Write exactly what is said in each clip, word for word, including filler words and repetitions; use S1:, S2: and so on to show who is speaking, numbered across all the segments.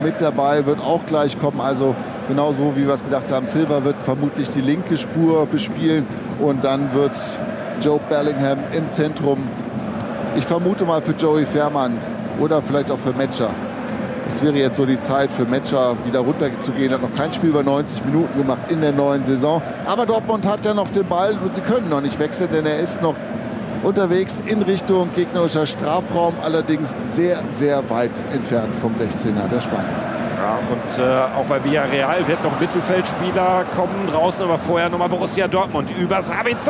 S1: mit dabei, wird auch gleich kommen. Also genauso wie wir es gedacht haben. Silva wird vermutlich die linke Spur bespielen und dann wird Jobe Bellingham im Zentrum. Ich vermute mal für Joey Veerman oder vielleicht auch für Metscher. Es wäre jetzt so die Zeit für Metscher wieder runterzugehen. Hat noch kein Spiel über neunzig Minuten gemacht in der neuen Saison. Aber Dortmund hat ja noch den Ball und sie können noch nicht wechseln, denn er ist noch unterwegs in Richtung gegnerischer Strafraum. Allerdings sehr, sehr weit entfernt vom sechzehner der Spanier.
S2: Ja, und äh, auch bei Villarreal wird noch Mittelfeldspieler kommen draußen, aber vorher nochmal Borussia Dortmund über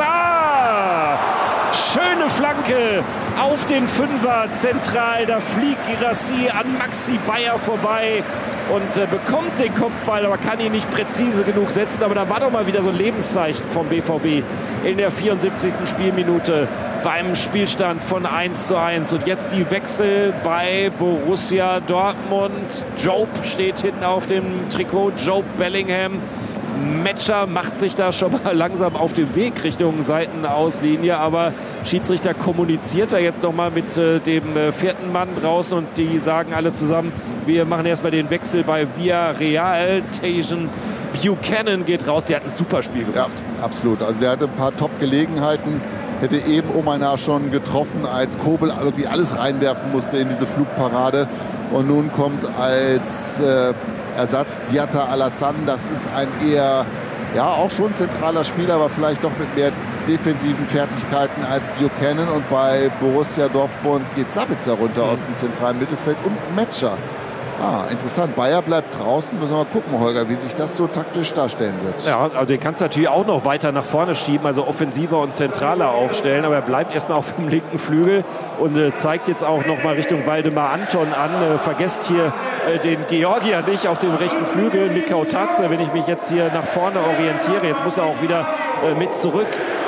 S2: Sabitzer. Schöne Flanke auf den Fünfer zentral. Da fliegt Guirassy an Maxi Bayer vorbei und äh, bekommt den Kopfball, aber kann ihn nicht präzise genug setzen. Aber da war doch mal wieder so ein Lebenszeichen vom B V B in der vierundsiebzigsten Spielminute beim Spielstand von eins zu eins. Und jetzt die Wechsel bei Borussia Dortmund. Jobe steht hinten auf dem Trikot, Jobe Bellingham. Metscher macht sich da schon mal langsam auf den Weg Richtung Seitenauslinie, aber Schiedsrichter kommuniziert da jetzt noch mal mit äh, dem äh, vierten Mann draußen und die sagen alle zusammen, wir machen erstmal den Wechsel bei Villarreal. Tajon Buchanan geht raus, der hat ein super Spiel gemacht.
S1: Ja, absolut. Also der hatte ein paar Top-Gelegenheiten, hätte eben Omanar schon getroffen, als Kobel irgendwie alles reinwerfen musste in diese Flugparade. Und nun kommt als äh, Ersatz Diatta Alassane. Das ist ein eher, ja, auch schon zentraler Spieler, aber vielleicht doch mit mehr defensiven Fertigkeiten als Buchanan. Und bei Borussia Dortmund geht Sabitzer runter aus dem zentralen Mittelfeld und Metscher. Ah, interessant. Bayer bleibt draußen. Müssen wir mal gucken, Holger, wie sich das so taktisch darstellen wird.
S2: Ja, also den kannst du natürlich auch noch weiter nach vorne schieben, also offensiver und zentraler aufstellen. Aber er bleibt erstmal auf dem linken Flügel und äh, zeigt jetzt auch noch mal Richtung Waldemar Anton an. Äh, vergesst hier äh, den Georgier nicht auf dem rechten Flügel, Mikau Tatze, wenn ich mich jetzt hier nach vorne orientiere. Jetzt muss er auch wieder äh, mit zurück.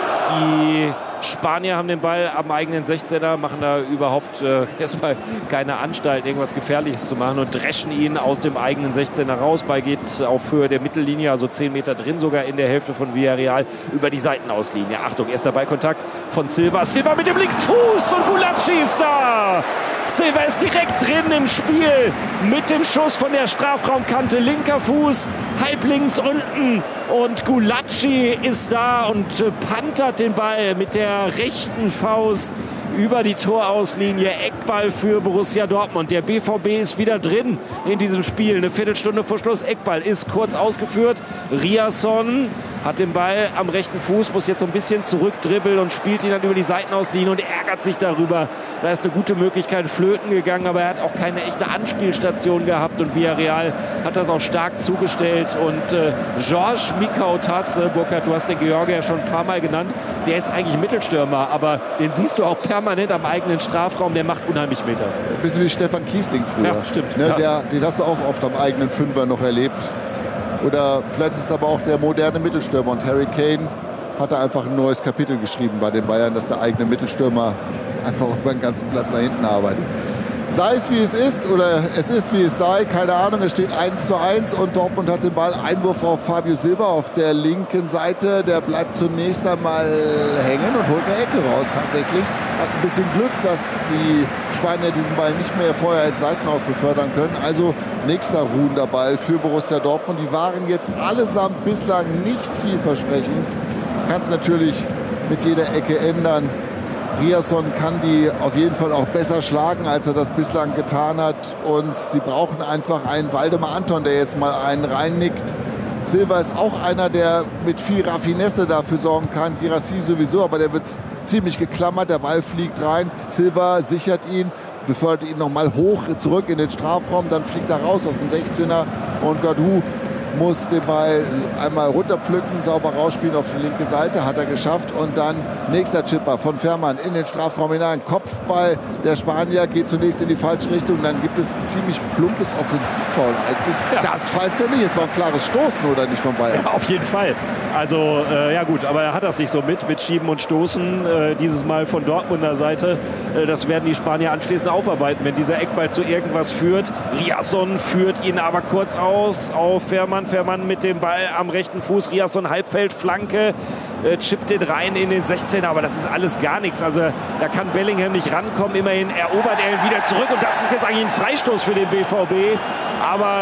S2: Die Spanier haben den Ball am eigenen sechzehner, machen da überhaupt äh, erstmal keine Anstalt, irgendwas Gefährliches zu machen und dreschen ihn aus dem eigenen sechzehner raus. Ball geht auf Höhe der Mittellinie, also zehn Meter drin, sogar in der Hälfte von Villarreal über die Seitenauslinie. Achtung, erster Ballkontakt von Silva. Silva mit dem linken Fuß und Gulácsi ist da. Silva ist direkt drin im Spiel mit dem Schuss von der Strafraumkante. Linker Fuß, halblinks unten. Und Gulácsi ist da und pantert den Ball mit der rechten Faust über die Torauslinie. Eckball für Borussia Dortmund. Der B V B ist wieder drin in diesem Spiel. Eine Viertelstunde vor Schluss. Eckball ist kurz ausgeführt. Riasson hat den Ball am rechten Fuß, muss jetzt so ein bisschen zurückdribbeln und spielt ihn dann über die Seitenauslinie und ärgert sich darüber. Da ist eine gute Möglichkeit flöten gegangen, aber er hat auch keine echte Anspielstation gehabt und Villarreal hat das auch stark zugestellt. Und äh, Georges Mikau Tatze, Burkhard, du hast den Georgier schon ein paar Mal genannt, der ist eigentlich Mittelstürmer, aber den siehst du auch permanent am eigenen Strafraum, der macht unheimlich Meter.
S1: Ein bisschen wie Stefan Kiesling früher.
S2: Ja, stimmt.
S1: Ne,
S2: Ja.
S1: Der, den hast du auch oft am eigenen Fünfer noch erlebt. Oder vielleicht ist es aber auch der moderne Mittelstürmer. Und Harry Kane hat da einfach ein neues Kapitel geschrieben bei den Bayern, dass der eigene Mittelstürmer einfach über den ganzen Platz da hinten arbeitet. Sei es wie es ist oder es ist wie es sei, keine Ahnung, es steht eins zu eins und Dortmund hat den Ball. Einwurf auf Fabio Silva auf der linken Seite, der bleibt zunächst einmal hängen und holt eine Ecke raus tatsächlich. Hat ein bisschen Glück, dass die Spanier diesen Ball nicht mehr vorher als Seitenaus befördern können. Also nächster ruhender Ball für Borussia Dortmund. Die waren jetzt allesamt bislang nicht vielversprechend. Kann es natürlich mit jeder Ecke ändern. Riasson kann die auf jeden Fall auch besser schlagen, als er das bislang getan hat. Und sie brauchen einfach einen Waldemar Anton, der jetzt mal einen reinnickt. Silva ist auch einer, der mit viel Raffinesse dafür sorgen kann. Guirassy sowieso, aber der wird ziemlich geklammert. Der Ball fliegt rein. Silva sichert ihn, befördert ihn nochmal hoch zurück in den Strafraum. Dann fliegt er raus aus dem sechzehner und Gadou muss den Ball einmal runterpflücken, sauber rausspielen auf die linke Seite, hat er geschafft. Und dann nächster Chipper von Veerman in den Strafraum hinein. Kopfball der Spanier geht zunächst in die falsche Richtung. Dann gibt es ein ziemlich plumpes Offensivfoul eigentlich. Ja. Das pfeift er nicht. Es war ein klares Stoßen, oder nicht, von Bayern?
S2: Ja, auf jeden Fall. Also, äh, ja gut, aber er hat das nicht so mit, mit Schieben und Stoßen. Äh, dieses Mal von Dortmunder Seite. Äh, das werden die Spanier anschließend aufarbeiten, wenn dieser Eckball zu irgendwas führt. Riasson führt ihn aber kurz aus auf Veerman. Veerman mit dem Ball am rechten Fuß. Riasson Halbfeldflanke. Äh, chippt den rein in den sechzehner, aber das ist alles gar nichts. Also da kann Bellingham nicht rankommen. Immerhin erobert er ihn wieder zurück und das ist jetzt eigentlich ein Freistoß für den B V B. Aber